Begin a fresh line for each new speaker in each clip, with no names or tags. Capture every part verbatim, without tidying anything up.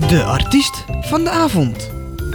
De artiest van de avond.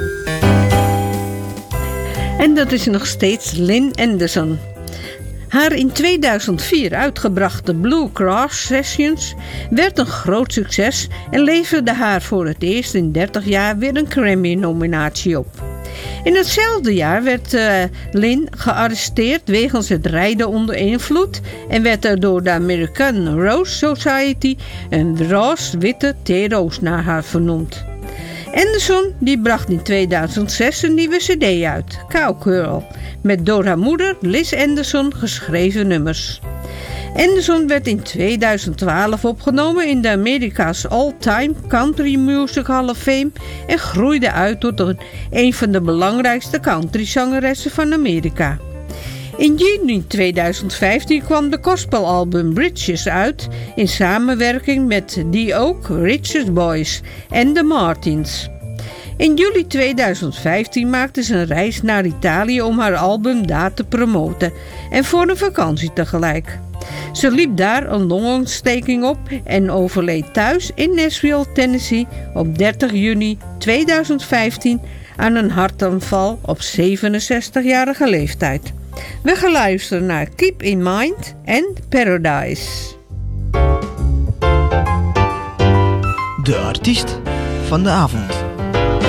En dat is nog steeds Lynn Anderson. Haar in tweeduizend vier uitgebrachte Blue Cross Sessions werd een groot succes en leverde haar voor het eerst in dertig jaar weer een Grammy-nominatie op. In hetzelfde jaar werd uh, Lynn gearresteerd wegens het rijden onder invloed en werd er door de American Rose Society een roze-witte theeroos naar haar vernoemd. Anderson die bracht in tweeduizend zes een nieuwe cd uit, Cowgirl, met door haar moeder Liz Anderson geschreven nummers. Anderson werd in tweeduizend twaalf opgenomen in de Amerika's All-Time Country Music Hall of Fame en groeide uit tot een, een van de belangrijkste countryzangeressen van Amerika. In juni tweeduizend vijftien kwam de gospelalbum Bridges uit in samenwerking met The Oak Ridges Boys en de Martins. In juli tweeduizend vijftien maakte ze een reis naar Italië om haar album daar te promoten en voor een vakantie tegelijk. Ze liep daar een longontsteking op en overleed thuis in Nashville, Tennessee op dertig juni tweeduizend vijftien aan een hartaanval op zevenenzestigjarige leeftijd. We gaan luisteren naar Keep in Mind en Paradise.
De artiest van de avond.